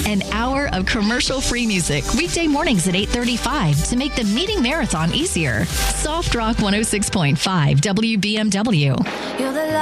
An hour of commercial-free music weekday mornings at 8:35 to make the meeting marathon easier. Soft Rock 106.5 WBMW.